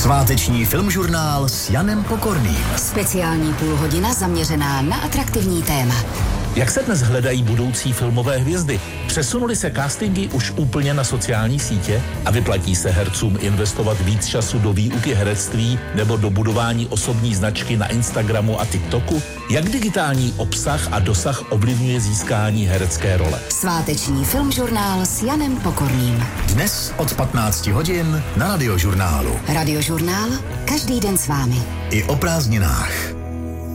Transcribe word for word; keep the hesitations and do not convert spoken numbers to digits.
Sváteční filmžurnál s Janem Pokorným. Speciální půlhodina zaměřená na atraktivní téma. Jak se dnes hledají budoucí filmové hvězdy? Přesunuly se castingy už úplně na sociální sítě a vyplatí se hercům investovat víc času do výuky herectví nebo do budování osobní značky na Instagramu a TikToku? Jak digitální obsah a dosah ovlivňuje získání herecké role? Sváteční filmžurnál s Janem Pokorným. Dnes od patnácti hodin na Radiožurnálu. Radiožurnál každý den s vámi. I o prázdninách.